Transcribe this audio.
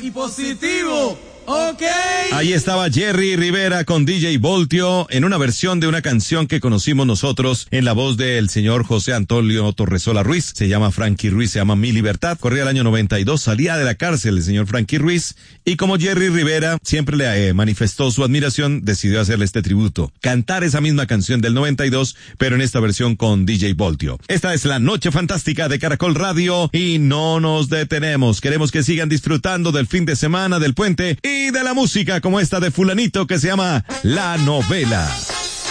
y positivo. Ok. Ahí estaba Jerry Rivera con DJ Voltio en una versión de una canción que conocimos nosotros en la voz del señor José Antonio Torresola Ruiz. Se llama Frankie Ruiz, se llama Mi Libertad. Corría el año 92, salía de la cárcel el señor Frankie Ruiz y como Jerry Rivera siempre le manifestó su admiración, decidió hacerle este tributo. Cantar esa misma canción del 92, pero en esta versión con DJ Voltio. Esta es la Noche Fantástica de Caracol Radio y no nos detenemos. Queremos que sigan disfrutando del fin de semana, del puente y de la música como esta de fulanito que se llama La Novela.